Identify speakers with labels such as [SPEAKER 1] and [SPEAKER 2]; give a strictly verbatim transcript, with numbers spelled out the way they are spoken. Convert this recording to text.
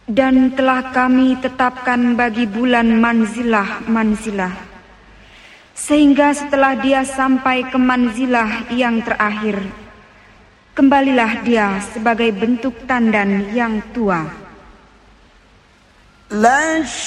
[SPEAKER 1] Dan telah kami tetapkan bagi bulan manzilah-manzilah, sehingga setelah dia sampai ke manzilah yang terakhir, kembalilah dia sebagai bentuk tandan yang tua.
[SPEAKER 2] La